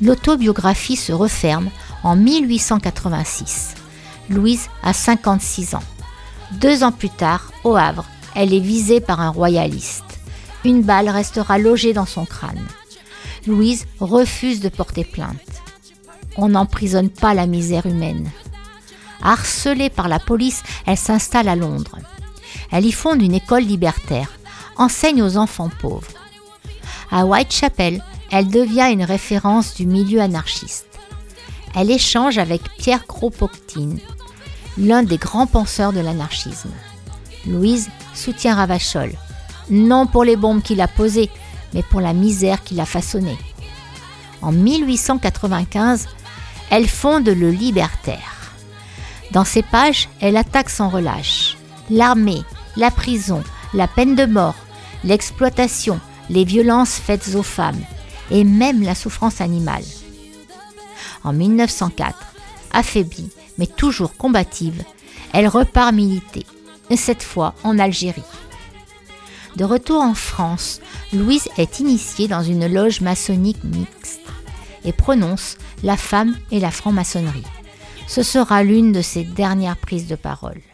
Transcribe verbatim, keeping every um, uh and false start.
L'autobiographie se referme en mille huit cent quatre-vingt-six. Louise a cinquante-six ans. Deux ans plus tard, au Havre, elle est visée par un royaliste. Une balle restera logée dans son crâne. Louise refuse de porter plainte. On n'emprisonne pas la misère humaine. Harcelée par la police, elle s'installe à Londres. Elle y fonde une école libertaire, enseigne aux enfants pauvres. À Whitechapel, elle devient une référence du milieu anarchiste. Elle échange avec Pierre Kropotkin, l'un des grands penseurs de l'anarchisme. Louise soutient Ravachol, non pour les bombes qu'il a posées, mais pour la misère qu'il a façonnée. En mille huit cent quatre-vingt-quinze, elle fonde le Libertaire. Dans ses pages, elle attaque sans relâche l'armée, la prison, la peine de mort, l'exploitation, les violences faites aux femmes et même la souffrance animale. En mille neuf cent quatre, affaiblie mais toujours combative, elle repart militer, et cette fois en Algérie. De retour en France, Louise est initiée dans une loge maçonnique mixte et prononce la femme et la franc-maçonnerie. Ce sera l'une de ses dernières prises de parole.